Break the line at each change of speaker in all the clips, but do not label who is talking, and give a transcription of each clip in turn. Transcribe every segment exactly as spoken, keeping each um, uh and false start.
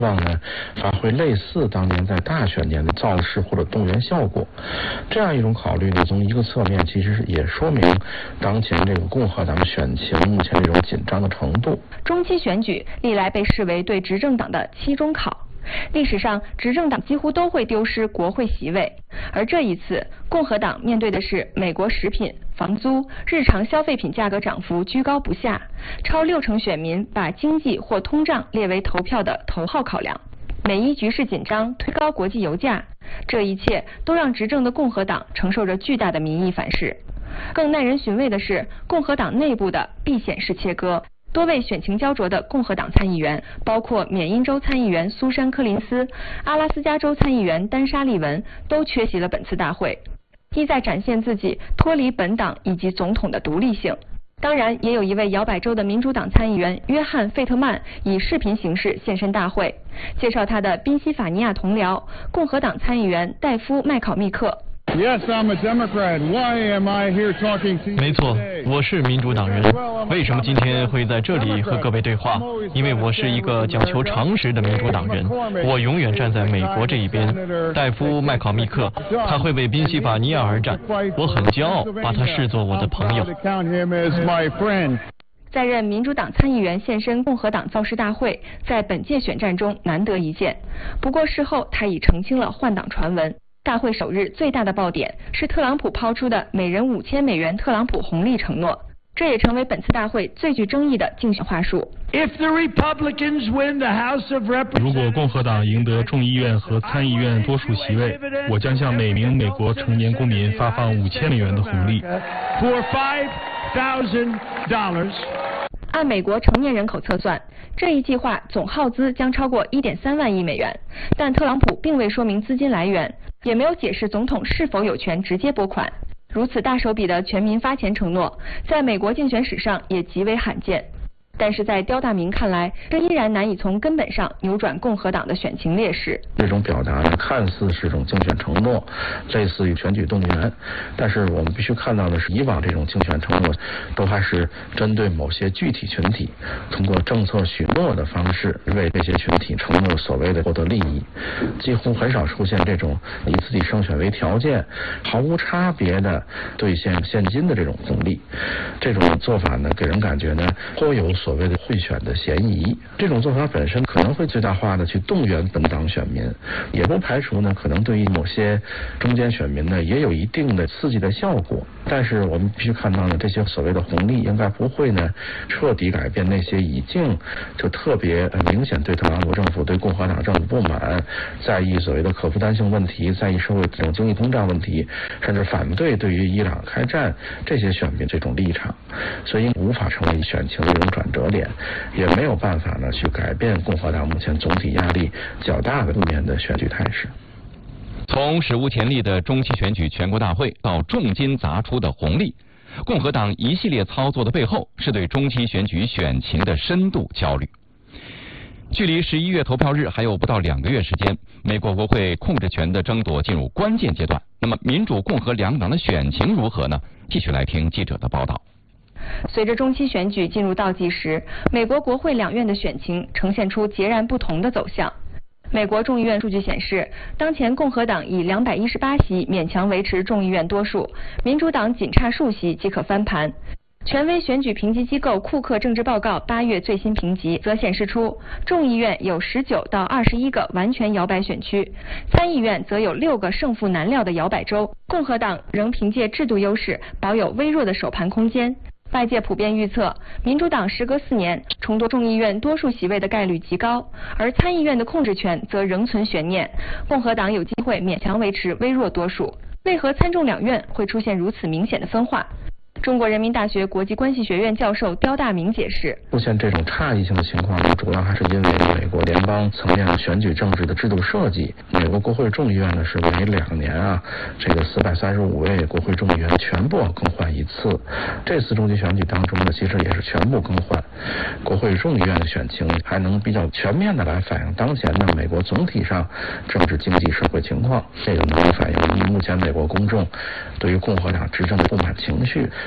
希望呢发挥类似当年在大选年的造势或者动员效果。这样一种考虑呢，从一个侧面其实也说明当前这个共和党选情目前这种紧张的程度。
中期选举历来被视为对执政党的期中考。历史上，执政党几乎都会丢失国会席位，而这一次，共和党面对的是美国食品、房租、日常消费品价格涨幅居高不下，超六成选民把经济或通胀列为投票的头号考量。美伊局势紧张，推高国际油价，这一切都让执政的共和党承受着巨大的民意反噬。更耐人寻味的是，共和党内部的避险式切割。多位选情焦灼的共和党参议员，包括缅因州参议员苏珊·柯林斯、阿拉斯加州参议员丹莎·利文，都缺席了本次大会，意在展现自己脱离本党以及总统的独立性。当然，也有一位摇摆州的民主党参议员约翰·费特曼以视频形式现身大会，介绍他的宾夕法尼亚同僚共和党参议员戴夫·麦考密克。
Yes, I'm a Democrat. Why am I here talking to you?
没错，我是民主党人。为什么今天会在这里和各位对话？因为我是一个讲求常识的民主党人，我永远站在美国这一边。戴夫·麦考密克，他会为宾夕法尼亚而战，我很骄傲把他视作我的朋友。
在任民主党参议员现身共和党造势大会，在本届选战中难得一见。不过事后他已澄清了换党传闻。大会首日最大的爆点是特朗普抛出的每人五千美元特朗普红利承诺，这也成为本次大会最具争议的竞选话术。
如果共和党赢得众议院和参议院多数席位，我将向每名美国成年公民发放五千美元的红利。
按美国成年人口测算，这一计划总耗资将超过 一点三万亿美元，但特朗普并未说明资金来源，也没有解释总统是否有权直接拨款。如此大手笔的全民发钱承诺，在美国竞选史上也极为罕见。但是在刁大明看来，这依然难以从根本上扭转共和党的选情劣势。
这种表达呢，看似是一种竞选承诺，类似于选举动员，但是我们必须看到的是，以往这种竞选承诺都还是针对某些具体群体，通过政策许诺的方式为这些群体承诺所谓的获得利益，几乎很少出现这种以自己胜选为条件，毫无差别的兑现现金的这种红利。这种做法呢，给人感觉呢，颇有所谓的贿选的嫌疑。这种做法本身可能会最大化的去动员本党选民，也不排除呢可能对于某些中间选民呢也有一定的刺激的效果。但是我们必须看到呢，这些所谓的红利应该不会呢彻底改变那些已经就特别明显对特朗普政府、对共和党政府不满，在意所谓的可负担性问题，在意社会这种经济通胀问题，甚至反对对于伊朗开战这些选民这种立场，所以无法成为选情的一种转折点，也没有办法呢去改变共和党目前总体压力较大的负面的选举态势。
从史无前例的中期选举全国大会到重金砸出的红利，共和党一系列操作的背后是对中期选举选情的深度焦虑。距离十一月投票日还有不到两个月时间，美国国会控制权的争夺进入关键阶段。那么民主共和两党的选情如何呢？继续来听记者的报道。
随着中期选举进入倒计时，美国国会两院的选情呈现出截然不同的走向。美国众议院数据显示，当前共和党以两百一十八席勉强维持众议院多数，民主党仅差数席即可翻盘。权威选举评级机构库克政治报告八月最新评级则显示出，众议院有十九到二十一个完全摇摆选区，参议院则有六个胜负难料的摇摆州，共和党仍凭借制度优势保有微弱的首盘空间。外界普遍预测，民主党时隔四年重夺众议院多数席位的概率极高，而参议院的控制权则仍存悬念，共和党有机会勉强维持微弱多数。为何参众两院会出现如此明显的分化？中国人民大学国际关系学院教授刁大明解释，
出现这种差异性的情况呢，主要还是因为美国联邦层面的选举政治的制度设计。美国国会众议院呢是每两年啊，这个四百三十五位国会众议员全部更换一次。这次中期选举当中呢，其实也是全部更换。国会众议院的选情还能比较全面的来反映当前呢美国总体上政治经济社会情况，这个能反映目前美国公众对于共和党执政的不满情绪。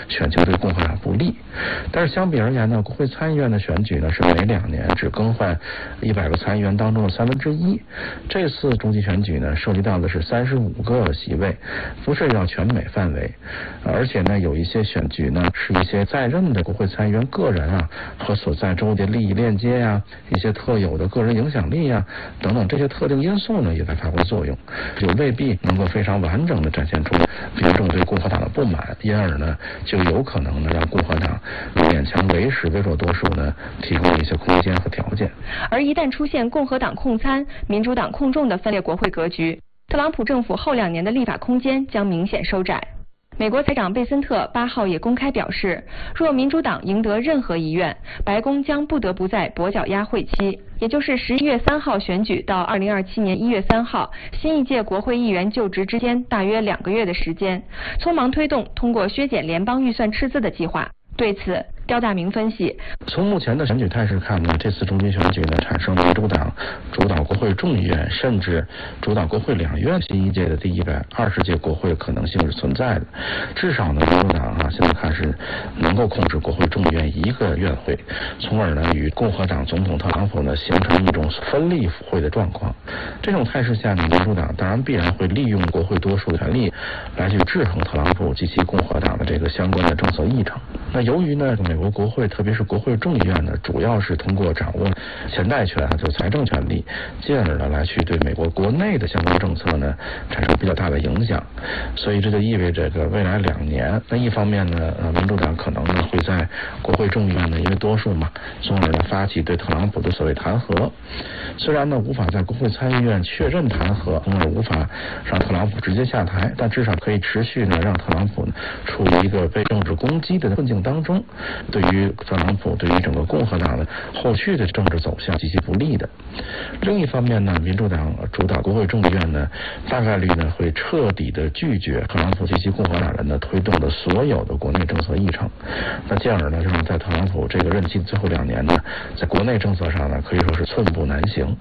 选情对共和党不利。但是相比而言呢，国会参议院的选举呢是每两年只更换一百个参议员当中的三分之一。这次中期选举呢，涉及到的是三十五个席位，不涉及到全美范围，而且呢，有一些选举呢是一些在任的国会参议员个人啊和所在州的利益链接呀、啊、一些特有的个人影响力啊等等这些特定因素呢也在发挥作用，就未必能够非常完整的展现出民众对共和党的不满，因而呢就有可能呢让共和党勉强维持微弱多数呢提供一些空间和条件。
而一旦出现共和党控参、民主党控众的分裂国会格局，特朗普政府后两年的立法空间将明显收窄。美国财长贝森特八号也公开表示，若民主党赢得任何议院，白宫将不得不在跛脚鸭会期，也就是十一月三号选举到二零二七年一月三号新一届国会议员就职之间大约两个月的时间，匆忙推动通过削减联邦预算赤字的计划。对此，刁大明分析，
从目前的选举态势看呢，这次中期选举呢产生民主党主导国会众议院甚至主导国会两院新一届的第一百二十届国会可能性是存在的。至少呢，民主党啊现在看是能够控制国会众议院一个院会，从而呢与共和党总统特朗普呢形成一种分立府会的状况。这种态势下呢，民主党当然必然会利用国会多数的权力来去制衡特朗普及其共和党的这个相关的政策议程。那由于呢，美国国会特别是国会众议院呢，主要是通过掌握钱袋权，就财政权力，进而呢来去对美国国内的相关政策呢产生比较大的影响。所以这就意味着这个未来两年，那一方面呢，呃，民主党可能呢会在国会众议院呢因为多数嘛，从而呢发起对特朗普的所谓弹劾。虽然呢无法在国会参议院确认弹劾，从而无法让特朗普直接下台，但至少可以持续呢让特朗普呢处于一个被政治攻击的困境当中，对于特朗普对于整个共和党的后续的政治走向极其不利的。另一方面呢，民主党主导国会众议院呢，大概率呢会彻底的拒绝特朗普及其共和党人呢推动的所有的国内政策议程，那进而呢让在特朗普这个任期的最后两年呢，在国内政策上呢可以说是寸步难行。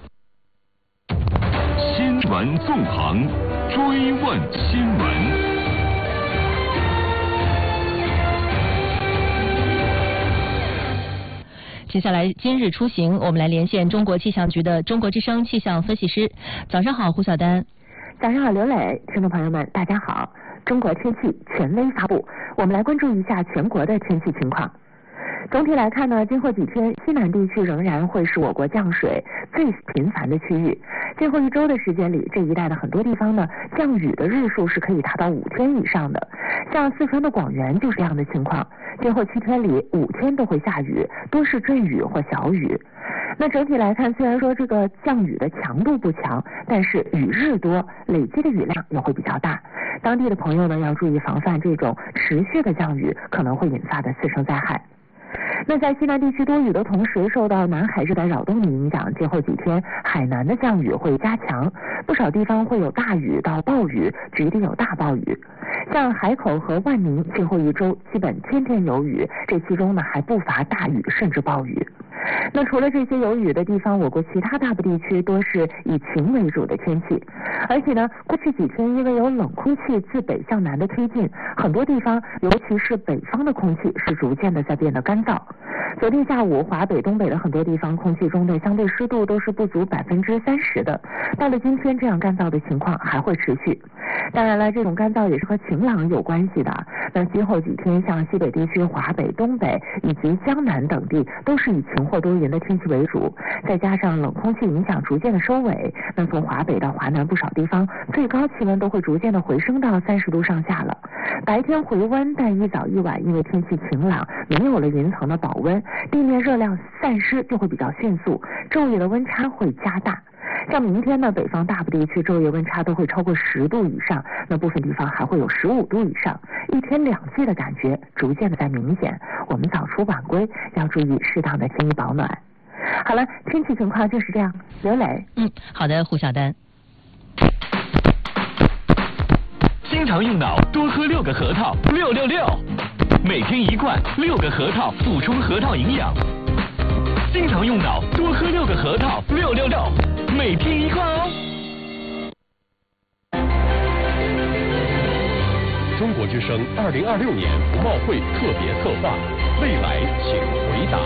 新闻纵横，追问新闻。
接下来今日出行，我们来连线中国气象局的中国之声气象分析师。早上好，胡晓丹。
早上好，刘磊，听众朋友们，大家好。中国天气权威发布，我们来关注一下全国的天气情况。总体来看呢，今后几天西南地区仍然会是我国降水最频繁的区域。今后一周的时间里，这一带的很多地方呢，降雨的日数是可以达到五天以上的。像四川的广元就是这样的情况，今后七天里五天都会下雨，多是阵雨或小雨。那整体来看，虽然说这个降雨的强度不强，但是雨日多，累积的雨量也会比较大。当地的朋友呢要注意防范这种持续的降雨可能会引发的次生灾害。那在西南地区多雨的同时，受到南海热带扰动的影响，今后几天海南的降雨会加强，不少地方会有大雨到暴雨，局地有大暴雨。像海口和万宁，今后一周基本天天有雨，这其中呢还不乏大雨甚至暴雨。那除了这些有雨的地方，我国其他大部地区多是以晴为主的天气，而且呢，过去几天因为有冷空气自北向南的推进，很多地方，尤其是北方的空气是逐渐的在变得干燥。昨天下午，华北、东北的很多地方空气中的相对湿度都是不足百分之三十的。到了今天，这样干燥的情况还会持续。当然了，这种干燥也是和晴朗有关系的。那今后几天，像西北地区、华北、东北以及江南等地，都是以晴或多云的天气为主。再加上冷空气影响逐渐的收尾，那从华北到华南不少地方，最高气温都会逐渐的回升到三十度上下了。白天回温，但一早一晚因为天气晴朗，没有了云层的保温，地面热量散失就会比较迅速，昼夜的温差会加大。像明天呢，北方大部地区昼夜温差都会超过十度以上，那部分地方还会有十五度以上，一天两季的感觉逐渐的在明显。我们早出晚归，要注意适当的添衣保暖。好了，天气情况就是这样。刘磊，
嗯，好的，胡晓丹。
经常用脑，多喝六个核桃，六六六，每天一罐，六个核桃补充核桃营养。经常用脑，多喝六个核桃，六六六，每天一罐哦。
中国之之声二零二六年服贸会特别策划，未来请回答。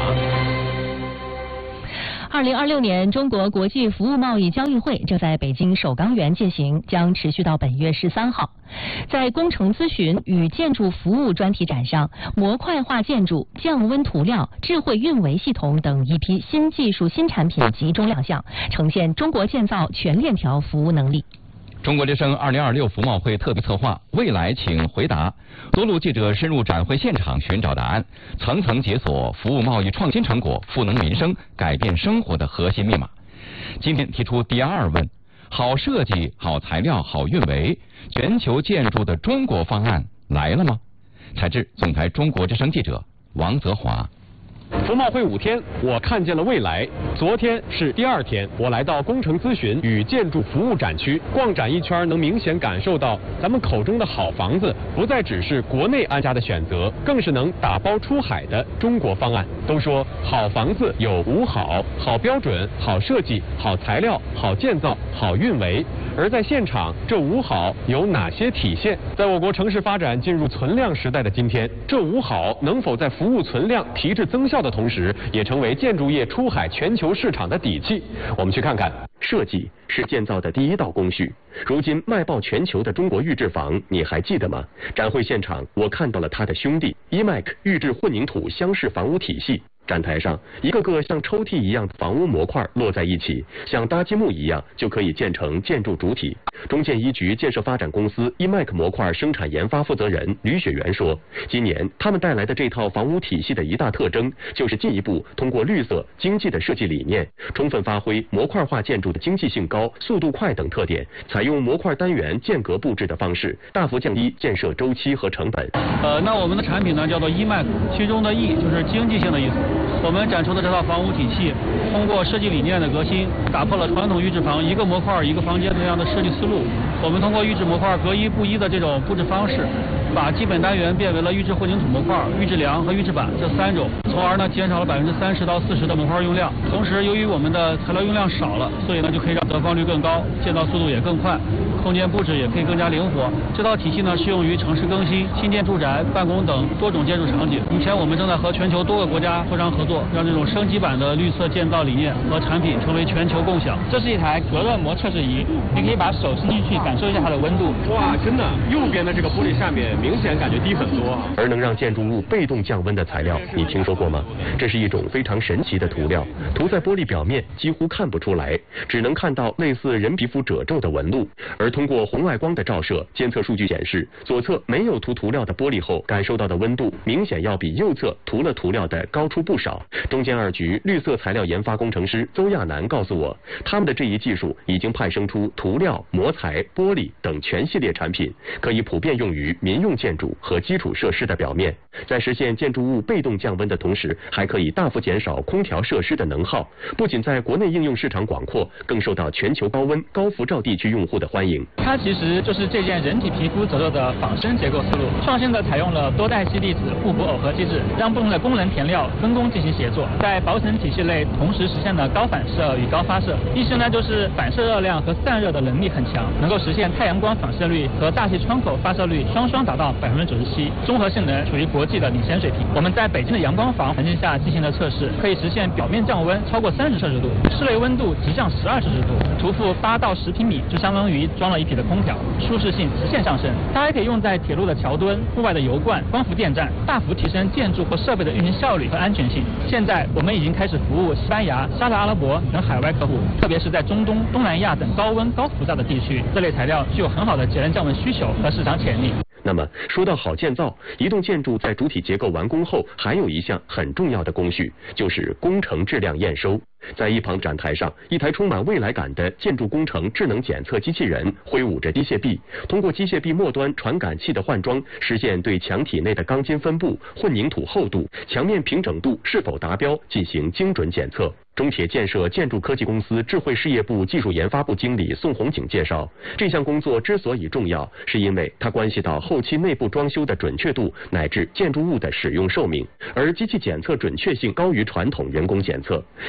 二零二六年中国国际服务贸易交易会正在北京首钢园进行，将持续到本月十三号。在工程咨询与建筑服务专题展上，模块化建筑、降温涂料、智慧运维系统等一批新技术新产品集中亮相，呈现中国建造全链条服务能力。
中国之声二零二六服贸会特别策划，未来请回答。多路记者深入展会现场寻找答案，层层解锁服务贸易创新成果赋能民生、改变生活的核心密码。今天提出第二问：好设计、好材料、好运维，全球建筑的中国方案来了吗？采自总台中国之声记者王泽华。
服贸会五天，我看见了未来。昨天是第二天，我来到工程咨询与建筑服务展区，逛展一圈，能明显感受到咱们口中的好房子，不再只是国内安家的选择，更是能打包出海的中国方案。都说好房子有五好：好标准、好设计、好材料、好建造、好运维。而在现场，这五好有哪些体现？在我国城市发展进入存量时代的今天，这五好能否在服务存量、提质增效的同时，也成为建筑业出海全球市场的底气？我们去看看。设计是建造的第一道工序。如今卖爆全球的中国预制房，你还记得吗？展会现场，我看到了他的兄弟 E M A C 预制混凝土箱式房屋体系。展台上，一个个像抽屉一样的房屋模块摞在一起，像搭积木一样就可以建成建筑主体。中建一局建设发展公司 E M A C 模块生产研发负责人吕雪媛说，今年他们带来的这套房屋体系的一大特征，就是进一步通过绿色、经济的设计理念，充分发挥模块化建筑的经济性高、速度快等特点，采用模块单元间隔布置的方式，大幅降低建设周期和成本。
呃，那我们的产品呢叫做 E M A C， 其中的 E 就是经济性的意思。我们展出的这套房屋体系，通过设计理念的革新，打破了传统预制房一个模块一个房间这样的设计思路。我们通过预制模块隔一不一的这种布置方式，把基本单元变为了预制混凝土模块、预制梁和预制板这三种，从而呢减少了百分之三十到四十的模块用量。同时，由于我们的材料用量少了，所以呢就可以让得房率更高，建造速度也更快，空间布置也可以更加灵活。这套体系呢适用于城市更新、新建住宅、办公等多种建筑场景。目前我们正在和全球多个国家磋商合作，让这种升级版的绿色建造理念和产品成为全球共享。
这是一台隔热膜测试仪，你可以把手伸进去感受一下它的温度。
哇，真的，右边的这个玻璃下面明显感觉低很多。而能让建筑物被动降温的材料，你听说过吗？这是一种非常神奇的涂料，涂在玻璃表面几乎看不出来，只能看到类似人皮肤褶皱的纹路。而通过红外光的照射，监测数据显示，左侧没有涂涂料的玻璃后感受到的温度，明显要比右侧涂了涂料的高出不少。中建二局绿色材料研发工程师邹亚楠告诉我，他们的这一技术已经派生出涂料、模材、玻璃等全系列产品，可以普遍用于民用建筑和基础设施的表面。在实现建筑物被动降温的同时，还可以大幅减少空调设施的能耗，不仅在国内应用市场广阔，更受到全球高温、高辐照地区用户的欢迎。
它其实就是借鉴人体皮肤褶皱的仿生结构思路，创新的采用了多代烯粒子互补耦合机制，让不同的功能填料分工进行协作，在薄层体系内同时实现了高反射与高发射。意思呢就是反射热量和散热的能力很强，能够实现太阳光反射率和大气窗口发射率双双达到百分之九十七，综合性能处于国际的领先水平。我们在北京的阳光房环境下进行了测试，可以实现表面降温超过三十摄氏度，室内温度直降十二摄氏度，涂覆八到十平米就相当于装了一匹的空调，舒适性直线上升。它还可以用在铁路的桥墩、户外的油罐、光伏电站，大幅提升建筑或设备的运行效率和安全性。现在我们已经开始服务西班牙、沙特阿拉伯等海外客户，特别是在中东、东南亚等高温高辐照的地区，这类材料具有很好的节能降温需求和市场潜力。
那么说到好建造，一栋建筑在主体结构完工后，还有一项很重要的工序，就是工程质量验收。在一旁展台上，一台充满未来感的建筑工程智能检测机器人挥舞着机械臂，通过机械臂末端传感器的换装，实现对墙体内的钢筋分布、混凝土厚度、墙面平整度是否达标进行精准检测。中铁建设建筑科技公司智慧事业部技术研发部经理宋红景介绍，这项工作之所以重要，是因为它关系到后期内部装修的准确度乃至建筑物的使用寿命，而机器检测准确性高于传统人工检测，因此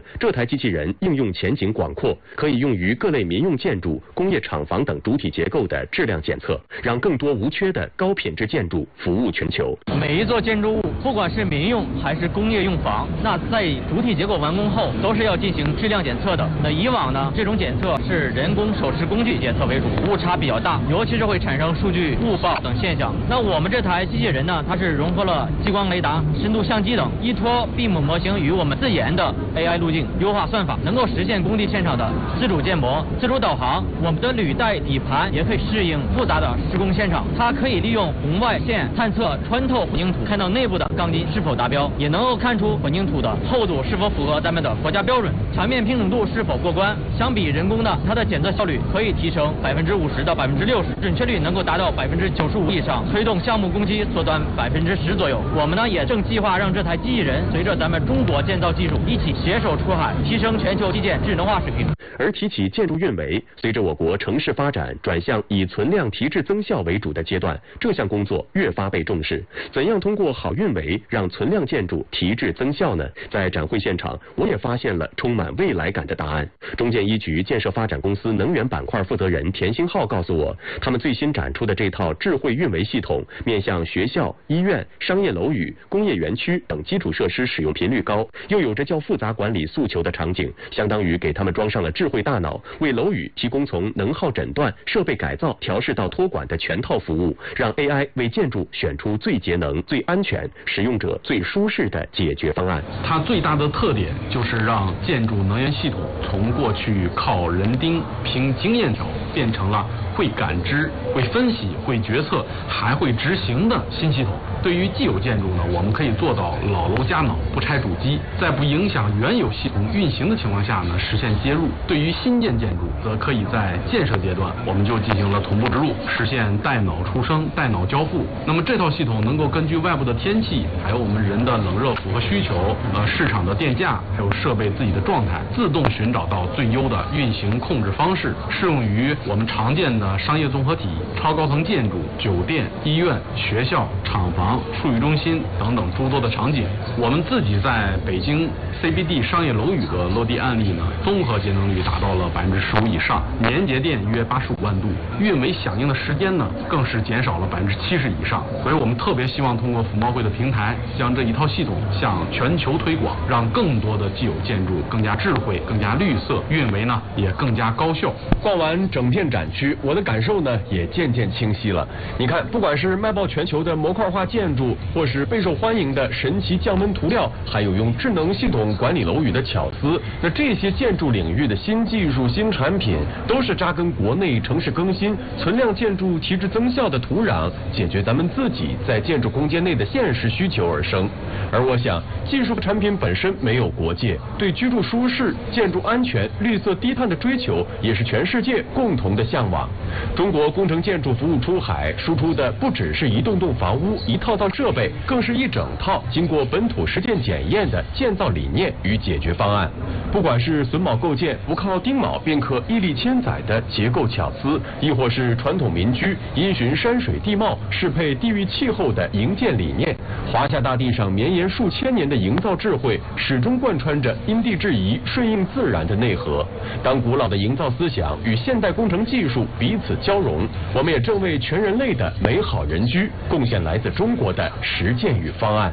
这台机器人应用前景广阔，可以用于各类民用建筑、工业厂房等主体结构的质量检测，让更多无缺的高品质建筑服务全球。
每一座建筑物，不管是民用还是工业用房，那在主体结构完工后，都是要进行质量检测的。那以往呢，这种检测是人工手持工具检测为主，误差比较大，尤其是会产生数据误报等现象。那我们这台机器人呢，它是融合了激光雷达、深度相机等，依托 B I M 模型与我们自研的 A I 路径优化算法，能够实现工地现场的自主建模、自主导航。我们的履带底盘也可以适应复杂的施工现场，它可以利用红外线探测穿透混凝土，看到内部的钢筋是否达标，也能够看出混凝土的厚度是否符合咱们的国家标准，墙面平整度是否过关。相比人工的，它的检测效率可以提升百分之五十到百分之六十，准确率能够达到百分之九十五以上，推动项目工期缩短百分之十左右。我们呢也正计划让这台机器人随着咱们中国建造技术一起携手出海，提升全球基建智能化水平。
而提起建筑运维，随着我国城市发展转向以存量提质增效为主的阶段，这项工作越发被重视。怎样通过好运维让存量建筑提质增效呢？在展会现场，我也发现了充满未来感的答案。中建一局建设发展公司能源板块负责人田兴浩告诉我，他们最新展出的这套智慧运维系统，面向学校、医院、商业楼宇、工业园区等基础设施使用频率高，又有着较复杂管理诉求的场景，相当于给他们装上了智慧大脑，为楼宇提供从能耗诊断、设备改造、调试到托管的全套服务，让 A I 为建筑选出最节能、最安全、使用者最舒适的解决方案。
它最大的特点就是让建筑能源系统从过去靠人盯、凭经验条，变成了会感知、会分析、会决策，还会执行的新系统。对于既有建筑呢，我们可以做到老楼加脑，不拆主机，在不影响原有系统运行的情况下呢，实现接入。对于新建建筑，则可以在建设阶段，我们就进行了同步植入，实现带脑出生、带脑交付。那么这套系统能够根据外部的天气，还有我们人的冷热符合需求，呃，市场的电价，还有设备自己的状态，自动寻找到最优的运行控制方式，适用于我们常见的商业综合体、超高层建筑、酒店、医院、学校、厂房、数据中心等等诸多的场景。我们自己在北京 C B D 商业楼宇的落地案例呢，综合节能率达到了百分之十五以上，年节电约八十五万度，运维响应的时间呢，更是减少了百分之七十以上。所以我们特别希望通过服贸会的平台，将这一套系统向全球推广，让更多的既有建筑更加智慧、更加绿色，运维呢也更加高效。
逛完整片展区，我的感受呢也渐渐清晰了。你看，不管是卖爆全球的模块化建筑，或是备受欢迎的神奇降温涂料，还有用智能系统管理楼宇的巧思，那这些建筑领域的新技术、新产品，都是扎根国内城市更新、存量建筑提质增效的土壤，解决咱们自己在建筑空间内的现实需求而生。而我想，技术产品本身没有国界，对居住舒适、建筑安全、绿色低碳的追求，也是全世界共同的向往。中国工程建筑服务出海，输出的不只是一栋栋房屋、一套套设备，更是一整套经过本土实践检验的建造理念与解决方案。不管是榫卯构建不靠钉铆便可屹立千载的结构巧思，亦或是传统民居因循山水地貌、适配地域气候的营建理念，华夏大地上绵延数千年的营造智慧，始终贯穿着因地制宜、顺应自然的内核。当古老的营造思想与现代工程技术彼此交融，我们也正为全人类的美好人居贡献来自中国的实践与方案。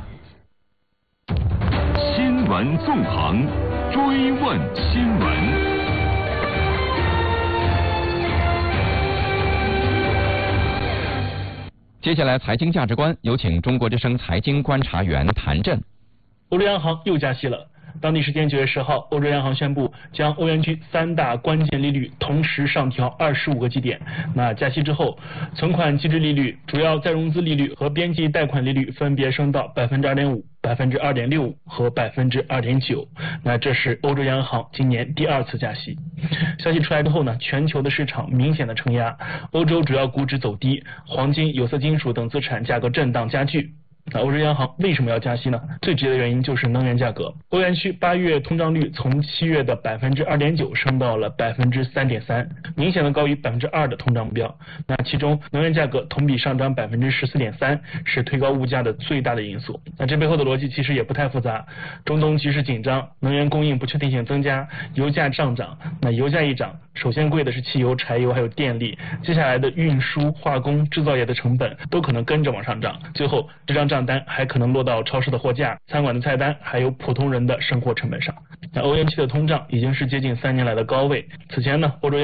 新闻纵横，追问新闻。
接下来财经价值观，有请中国之声财经观察员谭震。
欧洲央行又加息了。当地时间九月十号，欧洲央行宣布将欧元区三大关键利率同时上调二十五个基点。那加息之后，存款基支利率、主要再融资利率和边际贷款利率分别升到百分之二点五、百分之二点六五和百分之二点九。那这是欧洲央行今年第二次加息。消息出来之后呢，全球的市场明显的承压，欧洲主要股指走低，黄金、有色金属等资产价格震荡加剧。 那欧洲央行为什么要加息呢？最直接的原因就是能源价格。欧元区八月通胀率从七月的百分之二点九升到了百分之三点三，明显的高于百分之二的通胀目标。那其中能源价格同比上涨百分之十四点三，是推高物价的最大的因素。那这背后的逻辑其实也不太复杂，中东局势紧张，能源供应不确定性增加，油价上涨。那油价一涨，首先贵的是汽油、柴油还有电力，接下来的运输、化工、制造业的成本都可能跟着往上涨，最后这张账单还可能落到超市的货架、餐馆的菜单，还有普通人的生活成本上。那欧元区的通胀已经是接近三年来的高位。此前呢，欧洲央